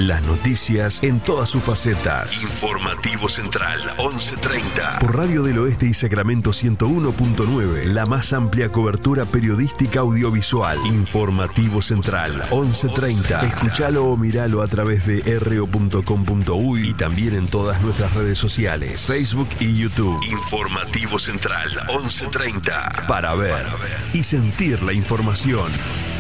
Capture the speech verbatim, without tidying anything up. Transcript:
Las noticias en todas sus facetas. Informativo Central, once treinta. Por Radio del Oeste y Sacramento ciento uno punto nueve. La más amplia cobertura periodística audiovisual. Informativo Central, once treinta. Escuchalo o miralo a través de r o punto com punto u y también en todas nuestras redes sociales, Facebook y YouTube. Informativo Central, once treinta. Para ver y sentir la información.